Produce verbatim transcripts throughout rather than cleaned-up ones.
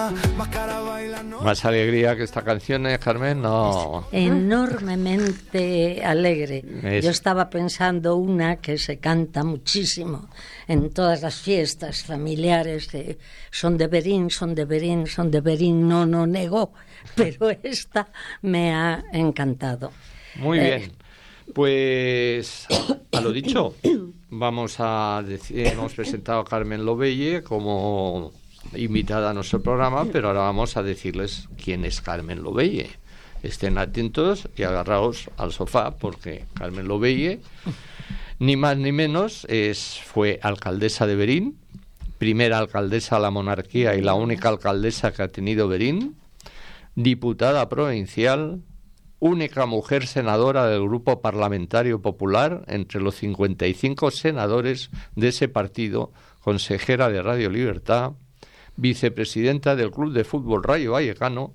Más alegría que esta canción, ¿eh, Carmen? No. Enormemente alegre. Es... Yo estaba pensando una que se canta muchísimo en todas las fiestas familiares, que son de Berín, son de Berín, son de Berín, no, no negó, pero esta me ha encantado. Muy eh, bien. Pues, a lo dicho, vamos a decir, hemos presentado a Carmen Lobelle como invitada a nuestro programa, pero ahora vamos a decirles quién es Carmen Lobelle. Estén atentos y agarraos al sofá, porque Carmen Lobelle, ni más ni menos, es fue alcaldesa de Berín, primera alcaldesa de la monarquía y la única alcaldesa que ha tenido Berín, diputada provincial, única mujer senadora del Grupo Parlamentario Popular entre los cincuenta y cinco senadores de ese partido, consejera de Radio Libertad, vicepresidenta del Club de Fútbol Rayo Vallecano.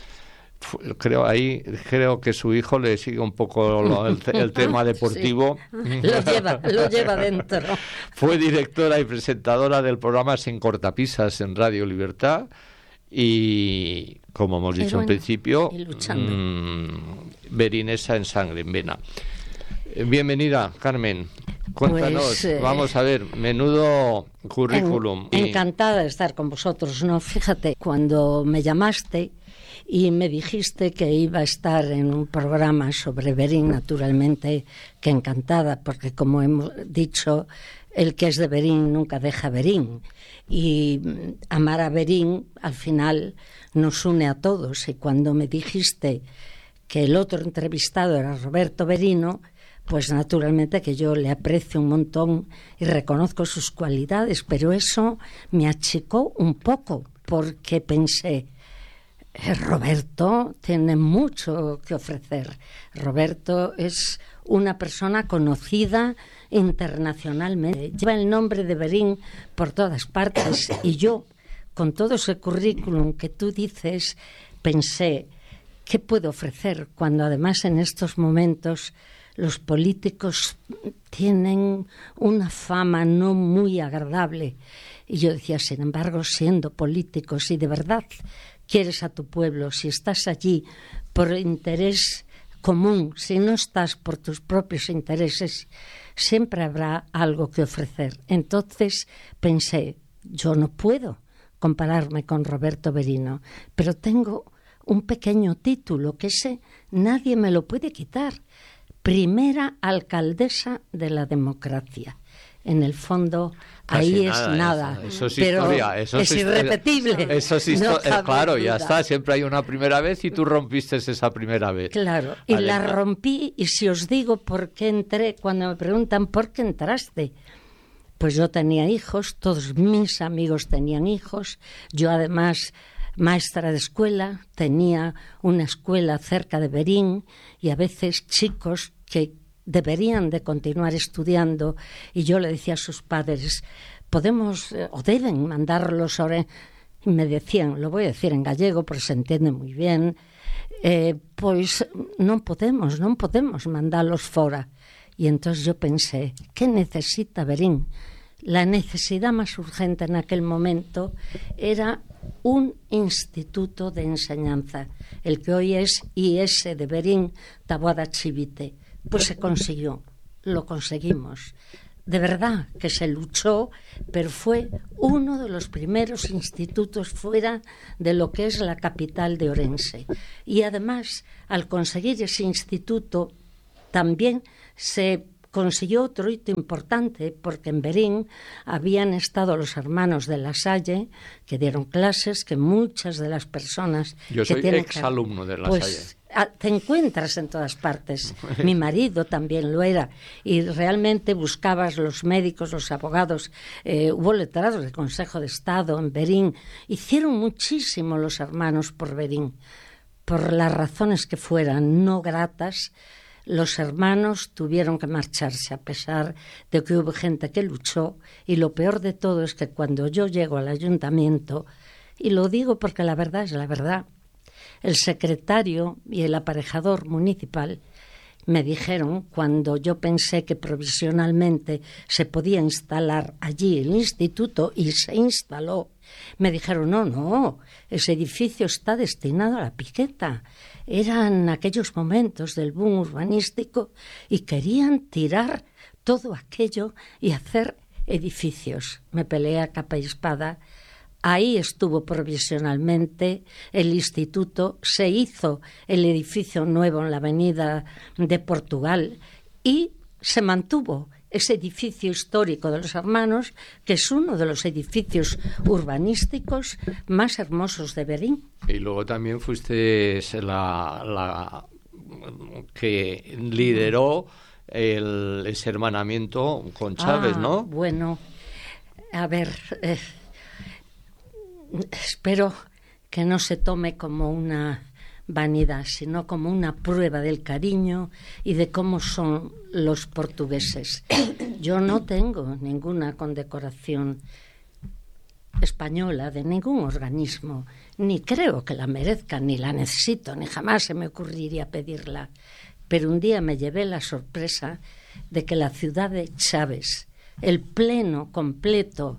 Creo ahí creo que su hijo le sigue un poco lo, el, el tema deportivo. Sí. Lo lleva, lo lleva dentro. Fue directora y presentadora del programa Sin Cortapisas en Radio Libertad. Y como hemos dicho en principio, mmm, berinesa en sangre, en vena. Bienvenida, Carmen. Cuéntanos, pues, eh, vamos a ver, menudo currículum. En, y... Encantada de estar con vosotros. No, fíjate, cuando me llamaste y me dijiste que iba a estar en un programa sobre Berín, naturalmente que encantada, porque como hemos dicho, el que es de Berín nunca deja Berín. Y amar a Berín al final nos une a todos. Y cuando me dijiste que el otro entrevistado era Roberto Berino, pues naturalmente que yo le aprecio un montón y reconozco sus cualidades, pero eso me achicó un poco, porque pensé, Roberto tiene mucho que ofrecer. Roberto es una persona conocida internacionalmente, lleva el nombre de Berín por todas partes, y yo, con todo ese currículum que tú dices, pensé, ¿qué puedo ofrecer? Cuando además en estos momentos los políticos tienen una fama no muy agradable. Y yo decía, sin embargo, siendo político, si de verdad quieres a tu pueblo, si estás allí por interés común, si no estás por tus propios intereses, siempre habrá algo que ofrecer. Entonces pensé, yo no puedo compararme con Roberto Berino, pero tengo un pequeño título que ese nadie me lo puede quitar. Primera alcaldesa de la democracia. En el fondo, casi ahí nada, es nada, eso, eso es pero historia, eso es, es irrepetible. Eso es no histo- claro, ya está, siempre hay una primera vez y tú rompiste esa primera vez. Claro, y vale, la rompí, y si os digo por qué entré, cuando me preguntan por qué entraste, pues yo tenía hijos, todos mis amigos tenían hijos, yo además, maestra de escuela, tenía una escuela cerca de Berín, y a veces chicos que deberían de continuar estudiando, y yo le decía a sus padres, podemos eh, o deben mandarlos ahora, y me decían, lo voy a decir en gallego porque se entiende muy bien, eh, pois non podemos, non podemos mandarlos fora. Y entonces yo pensé, ¿qué necesita Berín? La necesidad más urgente en aquel momento era un instituto de enseñanza, el que hoy es I S de Berín, Taboada Chivite. Pues se consiguió, lo conseguimos. De verdad que se luchó, pero fue uno de los primeros institutos fuera de lo que es la capital de Orense. Y además, al conseguir ese instituto, también se consiguió otro hito importante, porque en Berín habían estado los hermanos de La Salle, que dieron clases, que muchas de las personas... Yo que soy tienen exalumno de La pues, Salle. Te encuentras en todas partes. Mi marido también lo era, y realmente buscabas los médicos, los abogados, eh, hubo letrados del Consejo de Estado en Berín, hicieron muchísimo los hermanos por Berín, por las razones que fueran no gratas. Los hermanos tuvieron que marcharse a pesar de que hubo gente que luchó, y lo peor de todo es que cuando yo llego al ayuntamiento, y lo digo porque la verdad es la verdad, el secretario y el aparejador municipal me dijeron, cuando yo pensé que provisionalmente se podía instalar allí el instituto, y se instaló, me dijeron, no, no, ese edificio está destinado a la piqueta. Eran aquellos momentos del boom urbanístico y querían tirar todo aquello y hacer edificios. Me peleé a capa y espada. Ahí estuvo provisionalmente el instituto, se hizo el edificio nuevo en la avenida de Portugal y se mantuvo ese edificio histórico de los Hermanos, que es uno de los edificios urbanísticos más hermosos de Verín. Y luego también fuiste la, la que lideró el, ese hermanamiento con Chávez, ah, ¿no? Bueno, a ver... Eh, espero que no se tome como una vanidad, sino como una prueba del cariño y de cómo son los portugueses. Yo no tengo ninguna condecoración española de ningún organismo, ni creo que la merezca, ni la necesito, ni jamás se me ocurriría pedirla. Pero un día me llevé la sorpresa de que la ciudad de Chaves, el pleno completo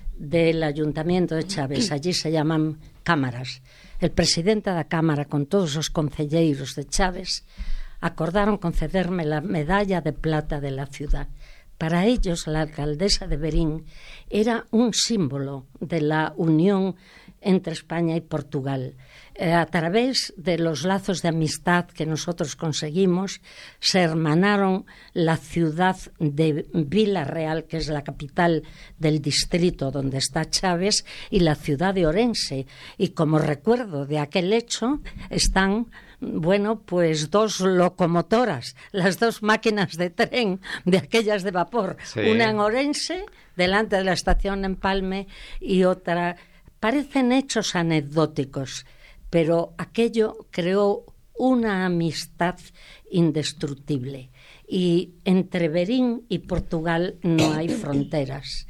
del Ayuntamiento de Chaves, allí se llaman cámaras, el presidente da Cámara con todos os concelleiros de Chaves acordaron concederme la medalla de plata de la ciudad. Para ellos, la alcaldesa de Verín era un símbolo de la unión entre España y Portugal. Eh, a través de los lazos de amistad que nosotros conseguimos, se hermanaron la ciudad de Vila Real, que es la capital del distrito donde está Chaves, y la ciudad de Orense. Y como recuerdo de aquel hecho, están, bueno, pues dos locomotoras, las dos máquinas de tren de aquellas de vapor, sí. Una en Orense, delante de la estación Empalme, y otra... Parecen hechos anecdóticos, pero aquello creó una amistad indestructible. Y entre Verín y Portugal no hay fronteras.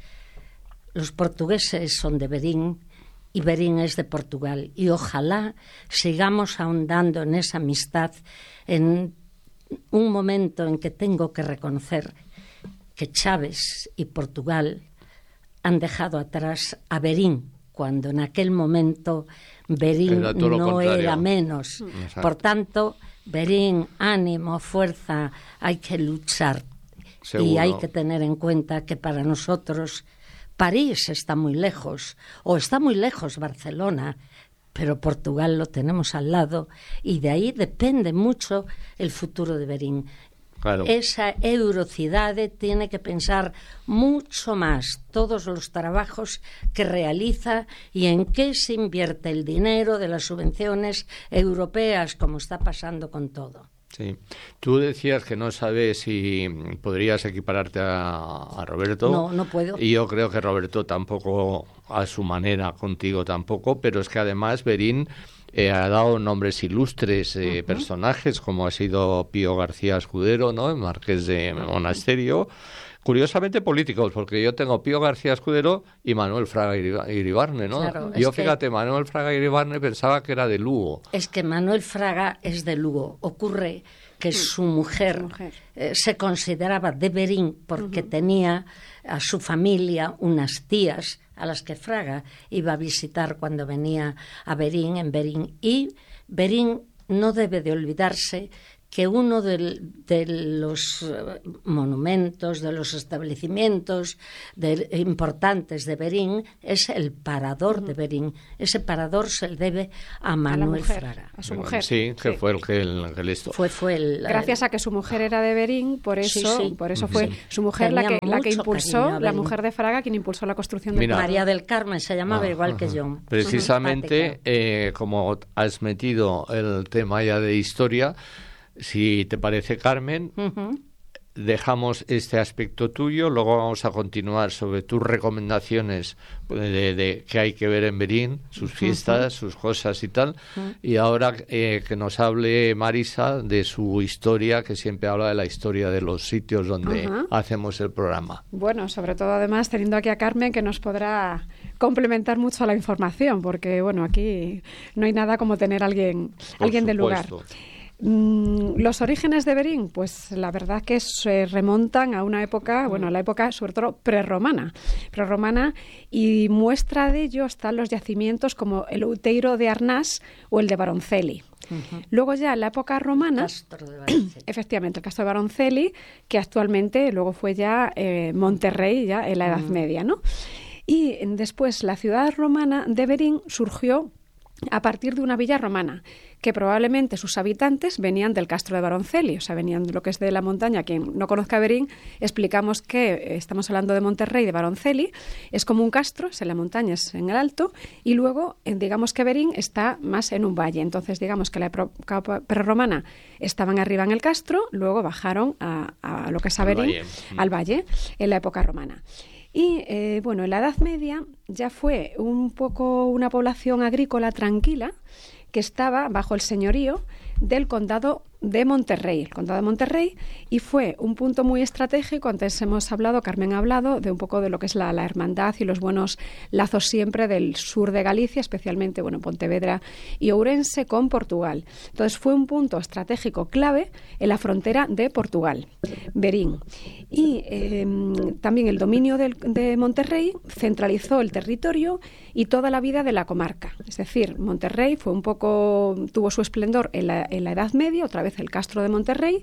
Los portugueses son de Verín y Verín es de Portugal. Y ojalá sigamos ahondando en esa amistad en un momento en que tengo que reconocer que Chaves y Portugal han dejado atrás a Verín, cuando en aquel momento Verín era no era menos. Exacto. Por tanto, Verín, ánimo, fuerza, hay que luchar. Seguro. Y hay que tener en cuenta que para nosotros París está muy lejos, o está muy lejos Barcelona, pero Portugal lo tenemos al lado y de ahí depende mucho el futuro de Verín. Claro. Esa eurocidade tiene que pensar mucho más todos los trabajos que realiza y en qué se invierte el dinero de las subvenciones europeas, como está pasando con todo. Sí. Tú decías que no sabes si podrías equipararte a, a Roberto. No, no puedo. Y yo creo que Roberto tampoco, a su manera, contigo tampoco, pero es que además Verín Eh, ha dado nombres ilustres, eh, uh-huh. personajes como ha sido Pío García Escudero, ¿no? El marqués de Monasterio, curiosamente políticos, porque yo tengo Pío García Escudero y Manuel Fraga Iribarne, ¿no? Claro, yo fíjate, que... Manuel Fraga Iribarne pensaba que era de Lugo. Es que Manuel Fraga es de Lugo. Ocurre que su mujer, su mujer. Eh, se consideraba de Verín porque uh-huh. tenía a su familia unas tías a las que Fraga iba a visitar cuando venía a Verín, en Verín. Y Verín no debe de olvidarse que uno de, de los monumentos, de los establecimientos de, importantes de Verín es el Parador de Verín. Ese parador se le debe a Manuel a mujer, Fraga. A su mujer. Sí, que sí. fue el que, el, que le esto. Fue, fue el, Gracias a que su mujer era de Verín, por eso, sí, sí. Por eso fue sí. su mujer la que, la que impulsó, la mujer de Fraga, quien impulsó la construcción de María del Carmen se llamaba ah, igual uh-huh. que yo. Precisamente, eh, como has metido el tema ya de historia, si te parece, Carmen, uh-huh. dejamos este aspecto tuyo, luego vamos a continuar sobre tus recomendaciones de, de, de que hay que ver en Verín, sus fiestas, uh-huh. sus cosas y tal, uh-huh. y ahora eh, que nos hable Marisa de su historia, que siempre habla de la historia de los sitios donde uh-huh. hacemos el programa. Bueno, sobre todo además teniendo aquí a Carmen, que nos podrá complementar mucho la información, porque bueno, aquí no hay nada como tener a alguien, alguien del lugar. Los orígenes de Berín, pues la verdad que se remontan a una época, bueno, a la época sobre todo prerromana, prerromana, y muestra de ello están los yacimientos como el Outeiro de Arnás o el de Baroncelli. Uh-huh. Luego ya en la época romana, el efectivamente, el Castro de Baroncelli, que actualmente luego fue ya eh, Monterrey, ya en la Edad uh-huh. Media, ¿no? Y después la ciudad romana de Berín surgió a partir de una villa romana, que probablemente sus habitantes venían del Castro de Baroncelli, o sea, venían de lo que es de la montaña. Quien no conozca Berín, explicamos que estamos hablando de Monterrey, de Baroncelli, es como un castro, es en la montaña, es en el alto, y luego, digamos que Berín está más en un valle. Entonces, digamos que la época prerromana estaban arriba en el castro, luego bajaron a, a lo que es a Berín, valle. al valle, en la época romana. Y, eh, bueno, en la Edad Media ya fue un poco una población agrícola tranquila que estaba bajo el señorío del condado de Monterrey, el condado de Monterrey, y fue un punto muy estratégico. Antes hemos hablado, Carmen ha hablado, de un poco de lo que es la, la hermandad y los buenos lazos siempre del sur de Galicia, especialmente, bueno, Pontevedra y Ourense con Portugal. Entonces fue un punto estratégico clave en la frontera de Portugal, Berín. Y eh, también el dominio del, de Monterrey centralizó el territorio y toda la vida de la comarca. Es decir, Monterrey fue un poco, tuvo su esplendor en la, en la Edad Media, otra vez el Castro de Monterrey,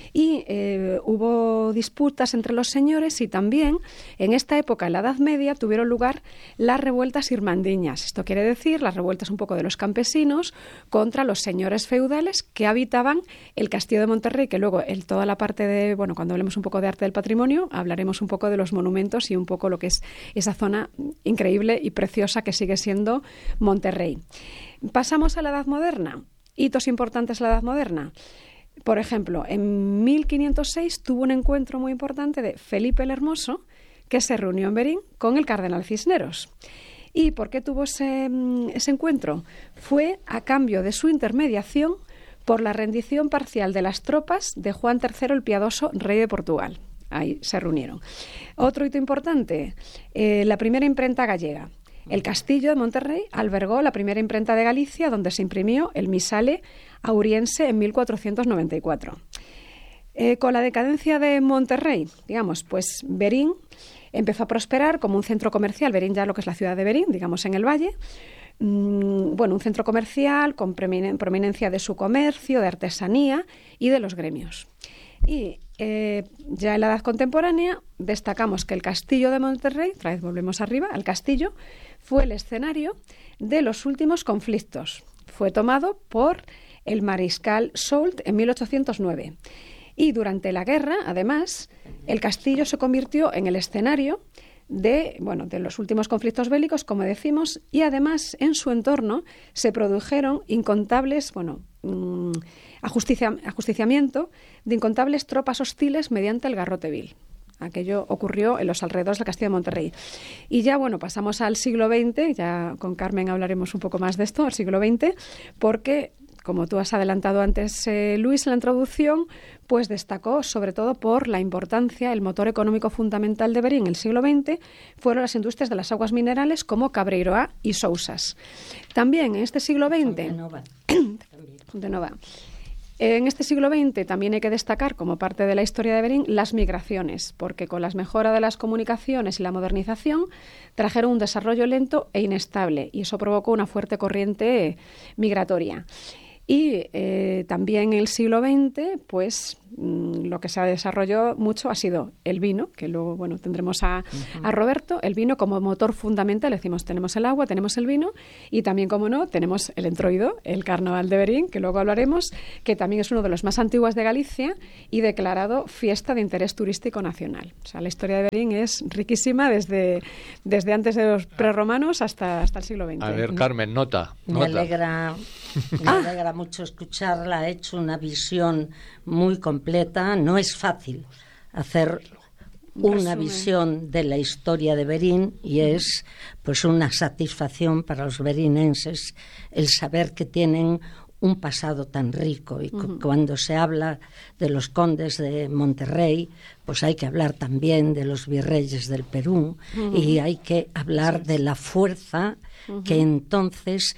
y eh, hubo disputas entre los señores, y también en esta época, en la Edad Media, tuvieron lugar las revueltas irmandiñas. Esto quiere decir las revueltas un poco de los campesinos contra los señores feudales que habitaban el castillo de Monterrey, que luego en toda la parte de, bueno, cuando hablemos un poco de arte del patrimonio, hablaremos un poco de los monumentos y un poco lo que es esa zona increíble y preciosa que sigue siendo Monterrey. Pasamos a la Edad Moderna. Hitos importantes en la Edad Moderna. Por ejemplo, en mil quinientos seis tuvo un encuentro muy importante de Felipe el Hermoso, que se reunió en Berín con el cardenal Cisneros. ¿Y por qué tuvo ese, ese encuentro? Fue a cambio de su intermediación por la rendición parcial de las tropas de Juan tercero el Piadoso, rey de Portugal. Ahí se reunieron. Otro hito importante, eh, la primera imprenta gallega. El castillo de Monterrey albergó la primera imprenta de Galicia, donde se imprimió el Misale Auriense en mil cuatrocientos noventa y cuatro. Eh, con la decadencia de Monterrey, digamos, pues Berín empezó a prosperar como un centro comercial. Berín, ya lo que es la ciudad de Berín, digamos en el valle. Mm, bueno, un centro comercial con prominencia de su comercio, de artesanía y de los gremios. Y eh, ya en la edad contemporánea destacamos que el castillo de Monterrey, otra vez volvemos arriba, al castillo, fue el escenario de los últimos conflictos. Fue tomado por el mariscal Soult en mil ochocientos nueve. Y durante la guerra, además, el castillo se convirtió en el escenario de, bueno, de los últimos conflictos bélicos, como decimos, y además en su entorno se produjeron incontables, bueno, mmm, ajusticia, ajusticiamiento de incontables tropas hostiles mediante el garrote vil. Aquello ocurrió en los alrededores del castillo de Monterrey. Y ya, bueno, pasamos al siglo veinte, ya con Carmen hablaremos un poco más de esto, al siglo veinte, porque, como tú has adelantado antes, eh, Luis, en la introducción, pues destacó sobre todo por la importancia, el motor económico fundamental de Berín en el siglo veinte fueron las industrias de las aguas minerales como Cabreiroa y Sousas. También en este siglo veinte... Fontenova. Fontenova. En este siglo veinte también hay que destacar, como parte de la historia de Berín, las migraciones, porque con las mejoras de las comunicaciones y la modernización trajeron un desarrollo lento e inestable, y eso provocó una fuerte corriente migratoria. Y eh, también en el siglo veinte, pues mmm, lo que se ha desarrollado mucho ha sido el vino, que luego, bueno, tendremos a, uh-huh. a Roberto, el vino como motor fundamental. Decimos, tenemos el agua, tenemos el vino, y también, como no, tenemos el entroido, el carnaval de Berín, que luego hablaremos, que también es uno de los más antiguos de Galicia y declarado fiesta de interés turístico nacional. O sea, la historia de Berín es riquísima desde, desde antes de los prerromanos hasta, hasta el siglo veinte. A ver, Carmen, nota. nota. Me alegra, me alegra mucho escucharla. Ha hecho una visión muy completa. No es fácil hacer una visión de la historia de Berín, y es pues una satisfacción para los berinenses el saber que tienen un pasado tan rico, y uh-huh. cuando se habla de los condes de Monterrey, pues hay que hablar también de los virreyes del Perú, uh-huh. y hay que hablar sí. de la fuerza uh-huh. que entonces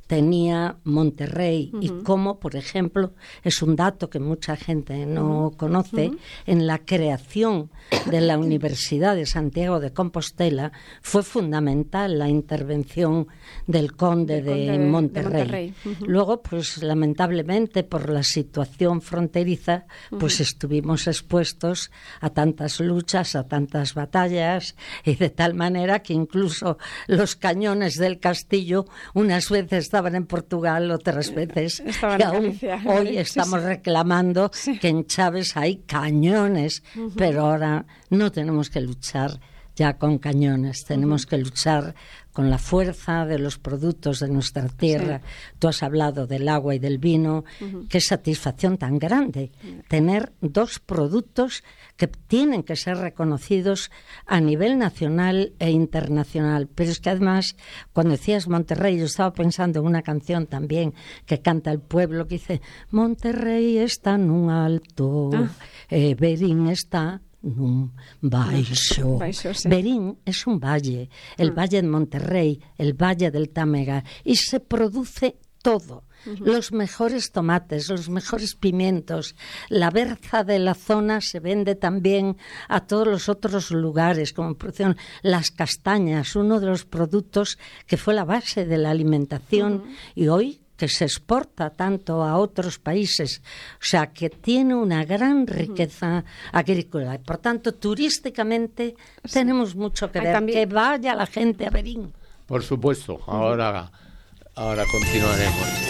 tenía Monterrey uh-huh. y cómo, por ejemplo, es un dato que mucha gente no uh-huh. conoce, uh-huh. en la creación de la Universidad de Santiago de Compostela fue fundamental la intervención del conde, de, conde de Monterrey. De Monterrey. Uh-huh. Luego, pues lamentablemente, por la situación fronteriza, pues uh-huh. estuvimos expuestos a tantas luchas, a tantas batallas, y de tal manera que incluso los cañones del castillo unas veces estaban en Portugal, otras veces estaban y en aún Galicia. Hoy estamos sí, sí. reclamando sí. que en Chaves hay cañones, uh-huh. pero ahora no tenemos que luchar ya con cañones, tenemos uh-huh. que luchar con la fuerza de los productos de nuestra tierra. Sí. Tú has hablado del agua y del vino. Uh-huh. Qué satisfacción tan grande uh-huh. tener dos productos que tienen que ser reconocidos a nivel nacional e internacional. Pero es que además, cuando decías Monterrey, yo estaba pensando en una canción también que canta el pueblo que dice: Monterrey está en un alto, ah. eh, Berín está un baixo. baixo sí. Berín es un valle, el ah. valle de Monterrey, el valle del Támega, y se produce todo. Uh-huh. Los mejores tomates, los mejores pimientos, la berza de la zona se vende también a todos los otros lugares, como producción, las castañas, uno de los productos que fue la base de la alimentación uh-huh. y hoy que se exporta tanto a otros países, o sea, que tiene una gran riqueza uh-huh. agrícola. Por tanto, turísticamente sí. tenemos mucho que ver. También... Que vaya la gente a Berín. Por supuesto, ahora, ahora continuaremos.